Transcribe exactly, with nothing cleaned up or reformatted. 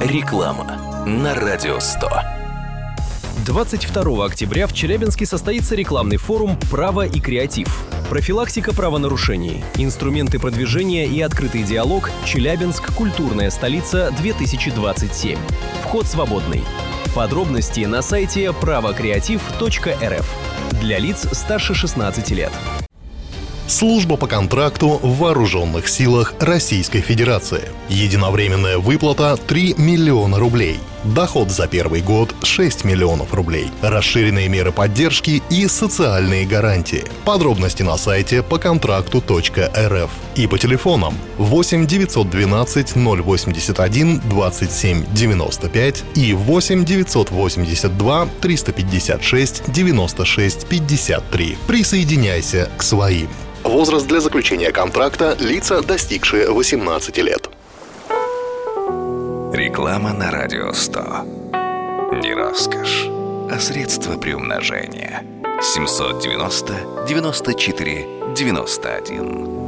Реклама на Радио сто. двадцать второго октября в Челябинске состоится рекламный форум «Право и креатив». Профилактика правонарушений, инструменты продвижения и открытый диалог. Челябинск. Культурная столица-две тысячи двадцать семь. Вход свободный. Подробности на сайте право креатив точка эр эф. Для лиц старше шестнадцати лет. Служба по контракту в Вооруженных силах Российской Федерации. Единовременная выплата три миллиона рублей. Доход за первый год шесть миллионов рублей. Расширенные меры поддержки и социальные гарантии. Подробности на сайте по контракту точка эр эф и по телефонам восемь девятьсот двенадцать ноль восемьдесят один двадцать семь девяносто пять и восемь девятьсот восемьдесят два триста пятьдесят шесть девяносто шесть пятьдесят три. Присоединяйся к своим. Возраст для заключения контракта – лица, достигшие восемнадцати лет. Реклама на Радио сто. Не роскошь, а средство приумножения. семьсот девяносто девяносто четыре девяносто один.